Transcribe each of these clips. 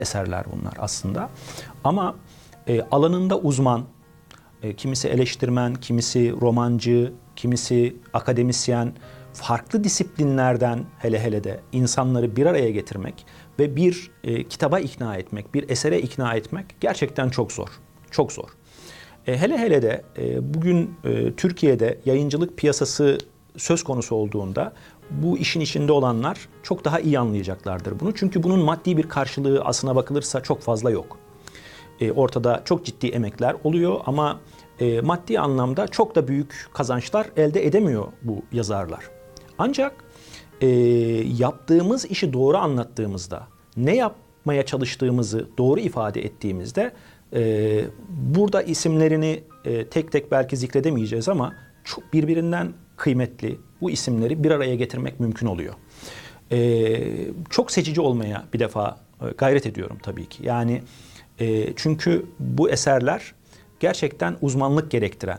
eserler bunlar aslında. Ama alanında uzman, kimisi eleştirmen, kimisi romancı, kimisi akademisyen, farklı disiplinlerden hele hele de insanları bir araya getirmek ve bir kitaba ikna etmek, bir esere ikna etmek gerçekten çok zor. Çok zor. Hele hele de bugün Türkiye'de yayıncılık piyasası söz konusu olduğunda bu işin içinde olanlar çok daha iyi anlayacaklardır bunu. Çünkü bunun maddi bir karşılığı aslına bakılırsa çok fazla yok. Ortada çok ciddi emekler oluyor ama maddi anlamda çok da büyük kazançlar elde edemiyor bu yazarlar. Ancak yaptığımız işi doğru anlattığımızda, ne yapmaya çalıştığımızı doğru ifade ettiğimizde burada isimlerini tek tek belki zikredemeyeceğiz ama çok birbirinden kıymetli bu isimleri bir araya getirmek mümkün oluyor. Çok seçici olmaya bir defa gayret ediyorum tabii ki. Yani çünkü bu eserler gerçekten uzmanlık gerektiren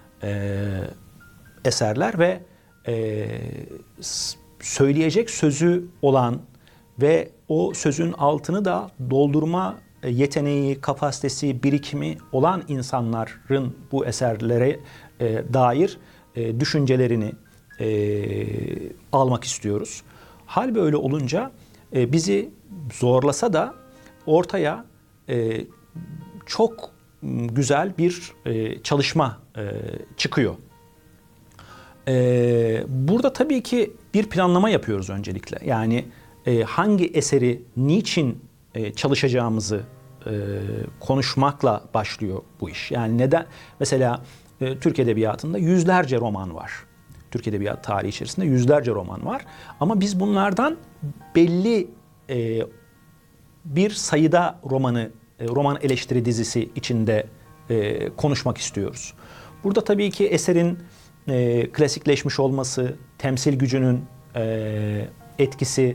eserler ve söyleyecek sözü olan ve o sözün altını da doldurma yeteneği, kapasitesi, birikimi olan insanların bu eserlere dair düşüncelerini almak istiyoruz. Hal böyle olunca bizi zorlasa da ortaya çok güzel bir çalışma çıkıyor. Burada tabii ki bir planlama yapıyoruz öncelikle. Yani hangi eseri, niçin çalışacağımızı konuşmakla başlıyor bu iş. Yani neden? Mesela Türk Edebiyatı'nda yüzlerce roman var. Türk Edebiyatı tarihi içerisinde yüzlerce roman var. Ama biz bunlardan belli bir sayıda roman eleştiri dizisi içinde konuşmak istiyoruz. Burada tabii ki eserin klasikleşmiş olması, temsil gücünün etkisi,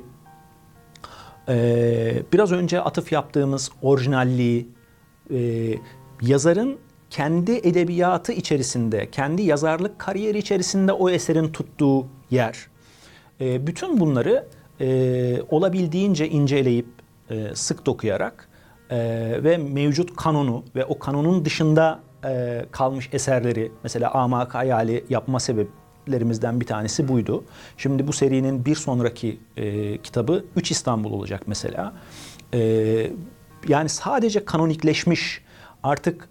biraz önce atıf yaptığımız orijinalliği, yazarın kendi edebiyatı içerisinde, kendi yazarlık kariyeri içerisinde o eserin tuttuğu yer. Bütün bunları olabildiğince inceleyip, sık dokuyarak ve mevcut kanonu ve o kanonun dışında kalmış eserleri, mesela Amak Hayali yapma sebeplerimizden bir tanesi buydu. Şimdi bu serinin bir sonraki kitabı Üç İstanbul olacak mesela. Yani sadece kanonikleşmiş, artık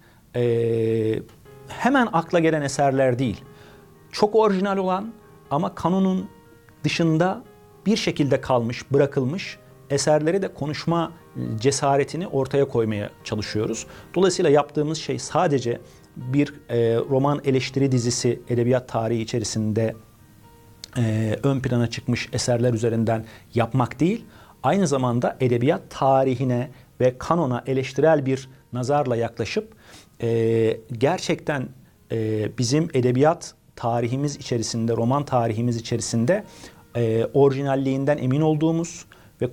hemen akla gelen eserler değil. Çok orijinal olan ama kanonun dışında bir şekilde kalmış, bırakılmış eserleri de konuşma cesaretini ortaya koymaya çalışıyoruz. Dolayısıyla yaptığımız şey sadece bir roman eleştiri dizisi edebiyat tarihi içerisinde ön plana çıkmış eserler üzerinden yapmak değil, aynı zamanda edebiyat tarihine ve kanona eleştirel bir nazarla yaklaşıp gerçekten bizim edebiyat tarihimiz içerisinde, roman tarihimiz içerisinde orijinalliğinden emin olduğumuz ve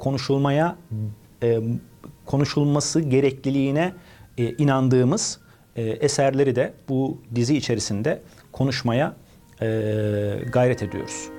konuşulması gerekliliğine inandığımız eserleri de bu dizi içerisinde konuşmaya gayret ediyoruz.